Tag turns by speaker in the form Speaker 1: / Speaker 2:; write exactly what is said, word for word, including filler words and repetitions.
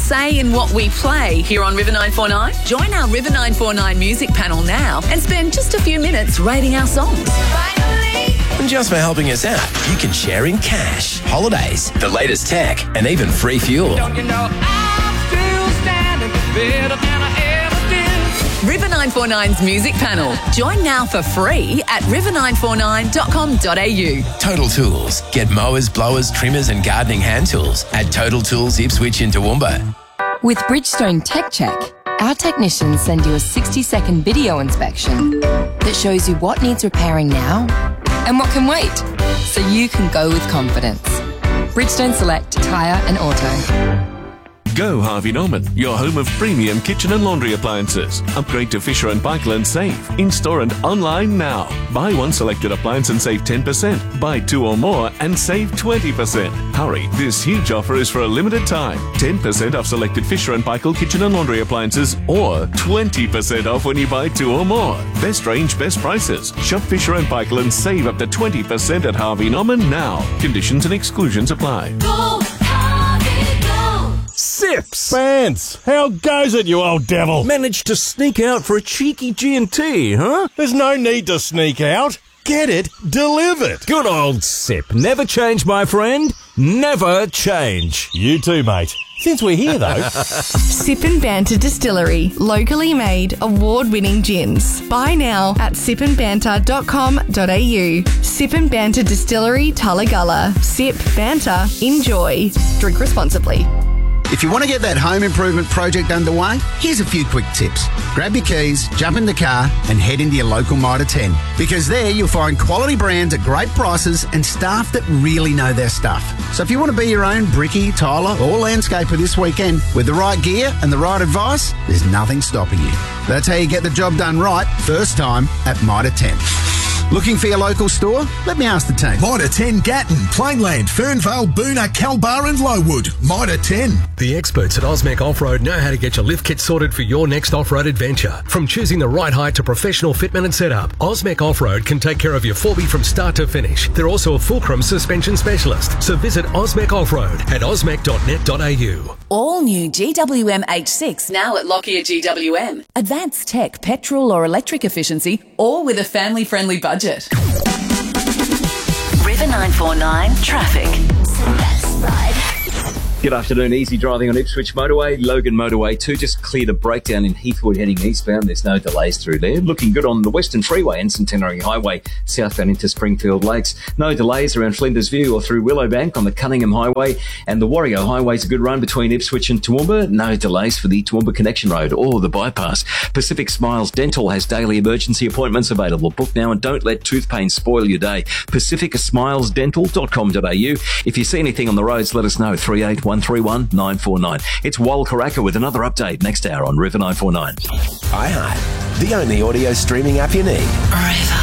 Speaker 1: say in what we play here on River nine four nine? Join our River nine four nine music panel now and spend just a few minutes rating our songs.
Speaker 2: Finally.
Speaker 3: And just for helping us out, you can share in cash, holidays, the latest tech, and even free fuel.
Speaker 2: Don't you know I'm still standing better than I ever did.
Speaker 1: River nine four nine's music panel. Join now for free at river nine four nine dot com dot a u.
Speaker 3: Total Tools. Get mowers, blowers, trimmers and gardening hand tools at Total Tools Ipswich in Toowoomba.
Speaker 4: With Bridgestone Tech Check, our technicians send you a sixty second video inspection that shows you what needs repairing now and what can wait, so you can go with confidence. Bridgestone Select Tyre and Auto.
Speaker 5: Go Harvey Norman, your home of premium kitchen and laundry appliances. Upgrade to Fisher and Paykel and save. In-store and online now. Buy one selected appliance and save ten percent. Buy two or more and save twenty percent. Hurry, this huge offer is for a limited time. ten percent off selected Fisher and Paykel kitchen and laundry appliances or twenty percent off when you buy two or more. Best range, best prices. Shop Fisher and Paykel and save up to twenty percent at Harvey Norman now. Conditions and exclusions apply.
Speaker 2: Go, Harvey, go.
Speaker 6: Sips! Vance, how goes it, you old devil? Managed to sneak out for a cheeky G and T, huh? There's no need to sneak out. Get it delivered. Good old Sip. Never change, my friend. Never change. You too, mate. Since we're here, though.
Speaker 7: Sip and Banter Distillery. Locally made, award-winning gins. Buy now at sip and banter dot com dot a u. Sip and Banter Distillery, Tullagulla. Sip, banter, enjoy. Drink responsibly.
Speaker 8: If you want to get that home improvement project underway, here's a few quick tips. Grab your keys, jump in the car and head into your local Mitre ten, because there you'll find quality brands at great prices and staff that really know their stuff. So if you want to be your own brickie, tiler or landscaper this weekend with the right gear and the right advice, there's nothing stopping you. That's how you get the job done right first time at Mitre ten. Looking for your local store? Let me ask the team.
Speaker 9: Mitre ten Gatton, Plainland, Fernvale, Boona, Calbar and Lowood. Mitre ten.
Speaker 10: The experts at Osmec Off-Road know how to get your lift kit sorted for your next off-road adventure. From choosing the right height to professional fitment and setup, Osmec Off-Road can take care of your four B from start to finish. They're also a fulcrum suspension specialist. So visit Osmec Off-Road at osmec dot net dot a u.
Speaker 1: All new G W M H six now at Lockyer G W M. Advanced tech, petrol or electric efficiency, all with a family-friendly budget. River nine four nine traffic. Best ride.
Speaker 11: Good afternoon. Easy driving on Ipswich Motorway. Logan Motorway two just cleared a breakdown in Heathwood heading eastbound. There's no delays through there. Looking good on the Western Freeway and Centenary Highway southbound into Springfield Lakes. No delays around Flinders View or through Willowbank on the Cunningham Highway. And the Warrio Highway's a good run between Ipswich and Toowoomba. No delays for the Toowoomba Connection Road or the bypass. Pacific Smiles Dental has daily emergency appointments available. Book now and don't let tooth pain spoil your day. pacific smiles dental dot com dot a u. If you see anything on the roads, let us know. three eight one three one nine four nine. It's Wal Karaka with another update next hour on River nine four nine.
Speaker 3: iHeart, the only audio streaming app you need.
Speaker 1: River.